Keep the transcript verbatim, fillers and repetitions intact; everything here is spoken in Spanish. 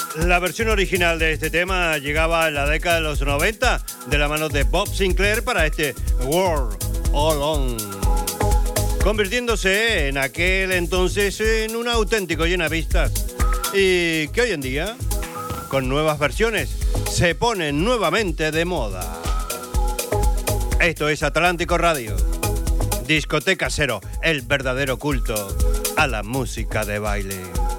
La versión original de este tema llegaba en la década de los noventa de la mano de Bob Sinclair para este World All On, convirtiéndose en aquel entonces en un auténtico llenavistas y que hoy en día, con nuevas versiones, se pone nuevamente de moda. Esto es Atlántico Radio, Discoteca Cero, el verdadero culto a la música de baile.